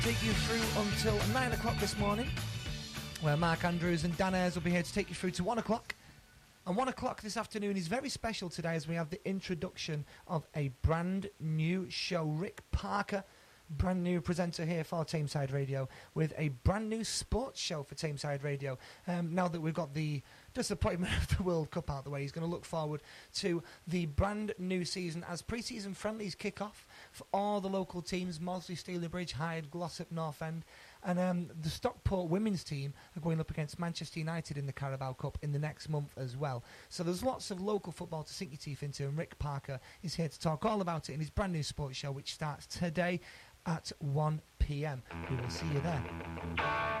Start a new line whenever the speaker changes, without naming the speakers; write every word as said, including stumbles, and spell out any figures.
take you through until nine o'clock this morning, where Mark Andrews and Dan Ayres will be here to take you through to one o'clock. And one o'clock this afternoon is very special today as we have the introduction of a brand new show. Rick Parker, brand new presenter here for Tameside Radio, with a brand new sports show for Tameside Radio. Um, now that we've got the disappointment of the World Cup out of the way, he's going to look forward to the brand new season as pre-season friendlies kick off for all the local teams: Maudsley, Steelerbridge, Hyde, Glossop, North End. And um, the Stockport women's team are going up against Manchester United in the Carabao Cup in the next month as well. So there's lots of local football to sink your teeth into, and Rick Parker is here to talk all about it in his brand new sports show, which starts today at one p.m. We will see you there.